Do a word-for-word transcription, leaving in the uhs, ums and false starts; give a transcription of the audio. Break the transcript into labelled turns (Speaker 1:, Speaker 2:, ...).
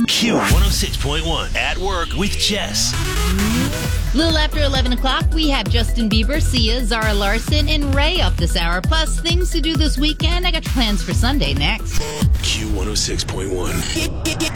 Speaker 1: Q one oh six point one, At Work with Jess.
Speaker 2: Little after eleven o'clock, we have Justin Bieber, Sia, Zara Larson, and Ray up this hour. Plus, things to do this weekend. I got your plans for Sunday next.
Speaker 1: Q one oh six point one.